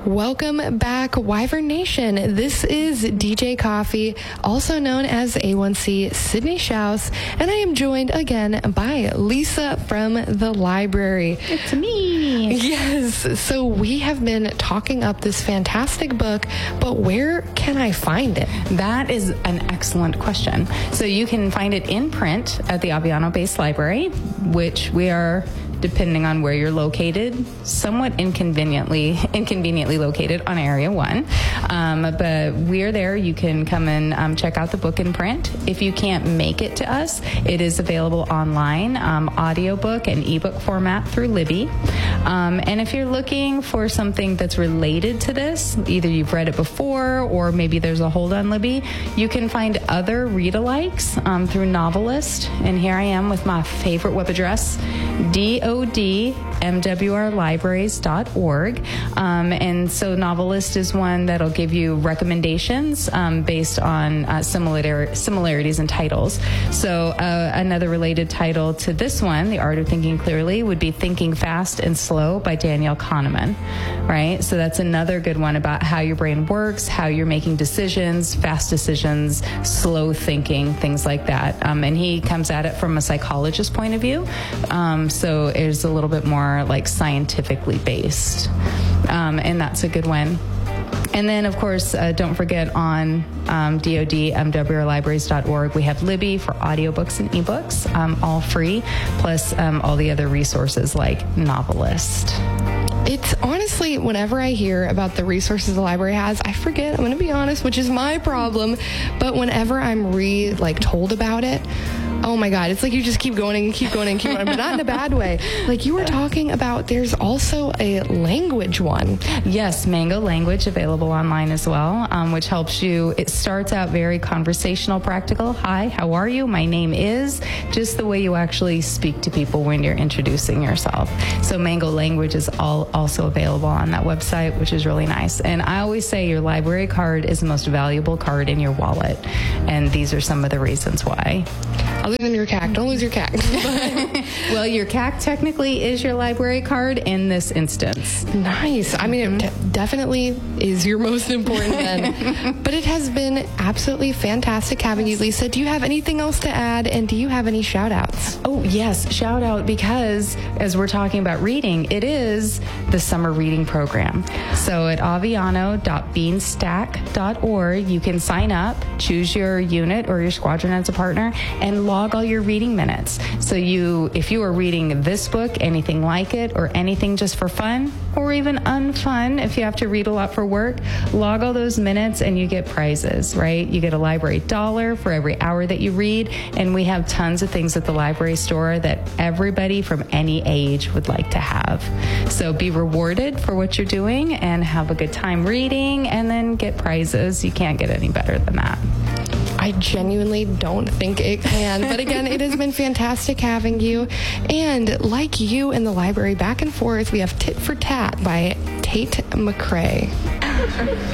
Welcome back, Wyvern Nation. This is DJ Coffee, also known as A1C Sydney Schaus, and I am joined again by Lisa from the library. It's me. Yes, so we have been talking up this fantastic book, but where can I find it? That is an excellent question. So you can find it in print at the Aviano-based library, which we are, depending on where you're located, somewhat inconveniently located on Area 1. But we're there. You can come and check out the book in print. If you can't make it to us, it is available online, audiobook and ebook format through Libby. And if you're looking for something that's related to this, either you've read it before or maybe there's a hold on Libby, you can find other read-alikes through Novelist. And here I am with my favorite web address, DODMWRlibraries.org. And so Novelist is one that'll give you recommendations based on similarities in titles. So another related title to this one, The Art of Thinking Clearly, would be Thinking Fast and Slow by Danielle Kahneman, right? So that's another good one about how your brain works, how you're making decisions, fast decisions, slow thinking, things like that. And he comes at it from a psychologist point of view. So it's a little bit more like scientifically based. And that's a good one. And then, of course, don't forget on DODMWRlibraries.org, we have Libby for audiobooks and ebooks, all free, plus all the other resources like Novelist. It's honestly, whenever I hear about the resources the library has, I forget, I'm going to be honest, which is my problem. But whenever I'm told about it, oh my God, it's like you just keep going and keep going and keep going, but not in a bad way. Like you were talking about, there's also a language one. Yes, Mango Language available online as well, which helps you. It starts out very conversational, practical. Hi, how are you? My name is, just the way you actually speak to people when you're introducing yourself. So Mango Language is also available on that website, which is really nice. And I always say your library card is the most valuable card in your wallet. And these are some of the reasons why. Other than your CAC. Don't lose your CAC. Well, your CAC technically is your library card in this instance. Nice. I mean, it definitely is your most important then. But it has been absolutely fantastic having you, Lisa. Do you have anything else to add? And do you have any shout outs? Oh, yes. Shout out, because as we're talking about reading, it is the summer reading program. So at aviano.beanstack.org, you can sign up, choose your unit or your squadron as a partner, and log all your reading minutes. So if you are reading this book, anything like it, or anything just for fun, or even unfun, if you have to read a lot for work, log all those minutes and you get prizes, right? You get a library dollar for every hour that you read, and we have tons of things at the library store that everybody from any age would like to have. So be rewarded for what you're doing and have a good time reading, and then get prizes. You can't get any better than that. I genuinely don't think it can. But again, it has been fantastic having you. And like you in the library, back and forth, we have Tit for Tat by Tate McRae.